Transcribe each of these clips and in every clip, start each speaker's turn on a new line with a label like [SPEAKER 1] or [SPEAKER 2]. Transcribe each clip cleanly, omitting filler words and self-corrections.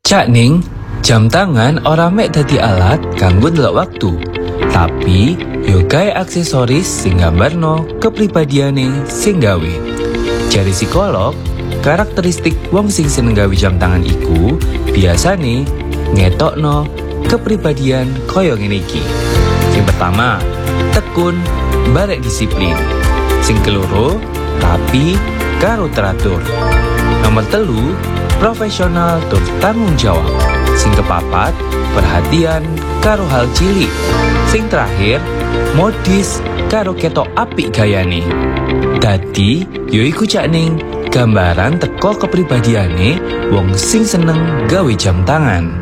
[SPEAKER 1] Cak Ning, jam tangan ora mek dadi alat kanggo ndelok waktu, tapi yo gawe aksesoris sing nggambarno kepribadiane sing gawe. Jari psikolog, karakteristik wong sing seneng gawe jam tangan iku biasane ngetokno kepribadian koyo ngene iki. Sing pertama, tekun, barek disiplin. Sing keloro, rapi karo teratur. Nomor telu, profesional tur tanggung jawab. Sing kepapat, perhatian karo hal cilik. Sing terakhir, modis karo ketok apik gayane. Dadi, yoiku Cak Ning, gambaran teko kepribadiane wong sing seneng gawe jam tangan.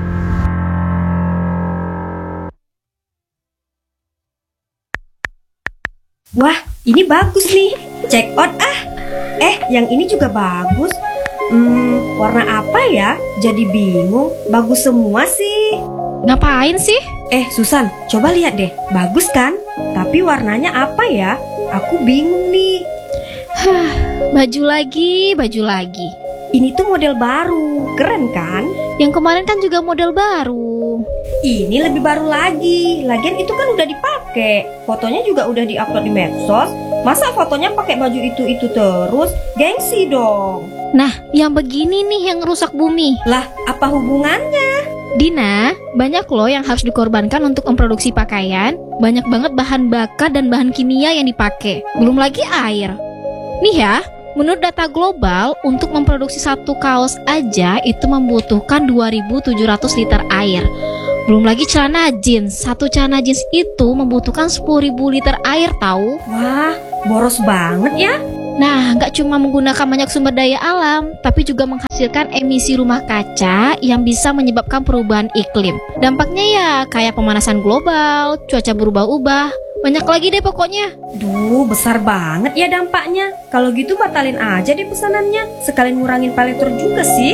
[SPEAKER 2] Wah, ini bagus nih. Check out ah. Yang ini juga bagus. Warna apa ya? Jadi bingung. Bagus semua sih.
[SPEAKER 3] Ngapain sih?
[SPEAKER 2] Susan, coba lihat deh. Bagus kan? Tapi warnanya apa ya? Aku bingung nih.
[SPEAKER 3] Baju lagi.
[SPEAKER 2] Ini tuh model baru. Keren kan?
[SPEAKER 3] Yang kemarin kan juga model baru.
[SPEAKER 2] Ini lebih baru lagi. Lagian itu kan udah dipakai. Fotonya juga udah diupload di medsos. Masa fotonya pakai baju itu terus? Gengsi dong.
[SPEAKER 3] Nah, yang begini nih yang rusak bumi.
[SPEAKER 2] Lah, apa hubungannya?
[SPEAKER 3] Dina, banyak loh yang harus dikorbankan untuk memproduksi pakaian. Banyak banget bahan bakar dan bahan kimia yang dipakai. Belum lagi air. Nih ya, menurut data global, untuk memproduksi satu kaos aja itu membutuhkan 2.700 liter air. Belum lagi celana jeans. Satu celana jeans itu membutuhkan 10.000 liter air tahu.
[SPEAKER 2] Wah, boros banget ya.
[SPEAKER 3] Nah, nggak cuma menggunakan banyak sumber daya alam, tapi juga menghasilkan emisi rumah kaca yang bisa menyebabkan perubahan iklim. Dampaknya ya kayak pemanasan global, cuaca berubah-ubah, banyak lagi deh pokoknya.
[SPEAKER 2] Duh, besar banget ya dampaknya. Kalau gitu batalin aja deh pesanannya. Sekalian ngurangin paletur juga sih.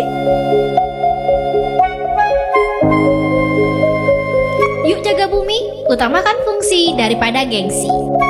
[SPEAKER 3] Yuk jaga bumi, utamakan fungsi daripada gengsi.